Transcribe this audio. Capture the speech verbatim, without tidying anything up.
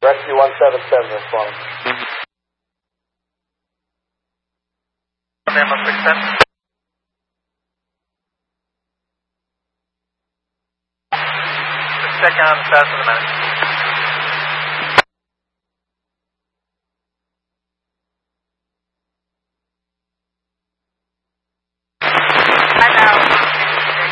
Rescue one seven seven is flying. Number six ten. Just check on the status of the minute.